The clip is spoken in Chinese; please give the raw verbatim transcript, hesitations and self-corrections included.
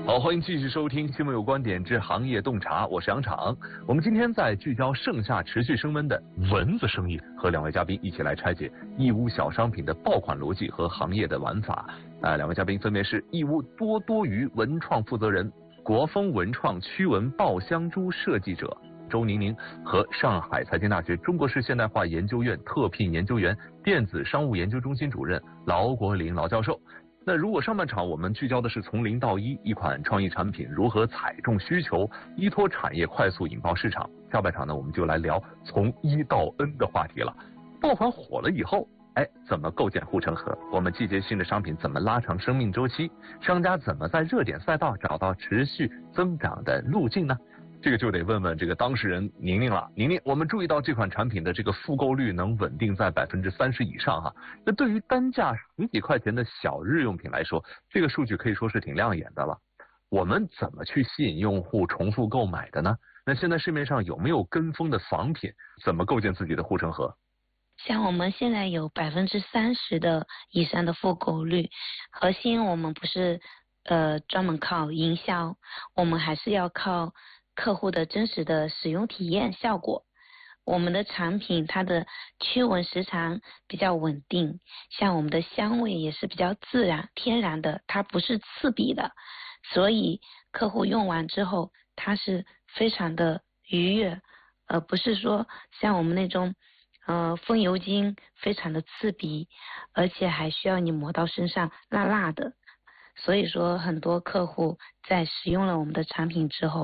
好，欢迎继续收听《新闻有观点之行业洞察》，我是杨昶。我们今天在聚焦盛夏持续升温的蚊子生意，和两位嘉宾一起来拆解义乌小商品的爆款逻辑和行业的玩法。啊、呃，两位嘉宾分别是义乌多多鱼文创负责人、国风文创驱蚊爆香珠设计者周宁宁和上海财经大学中国式现代化研究院特聘研究员、电子商务研究中心主任劳国林劳教授。那如果上半场我们聚焦的是从零到一，一款创意产品如何踩中需求，依托产业快速引爆市场，下半场呢我们就来聊从一到 N 的话题了。爆款火了以后，哎，怎么构建护城河？我们季节性的商品怎么拉长生命周期？商家怎么在热点赛道找到持续增长的路径呢？这个就得问问这个当事人宁宁了。宁宁，我们注意到这款产品的这个复购率能稳定在百分之三十以上哈。那对于单价十几块钱的小日用品来说，这个数据可以说是挺亮眼的了。我们怎么去吸引用户重复购买的呢？那现在市面上有没有跟风的仿品？怎么构建自己的护城河？ 像我们现在有百分之三十的以上的复购率，核心我们不是呃专门靠营销，我们还是要靠客户的真实的使用体验效果。我们的产品它的驱蚊时长比较稳定，像我们的香味也是比较自然天然的，它不是刺鼻的，所以客户用完之后它是非常的愉悦，而不是说像我们那种呃风油精非常的刺鼻，而且还需要你抹到身上辣辣的。所以说很多客户在使用了我们的产品之后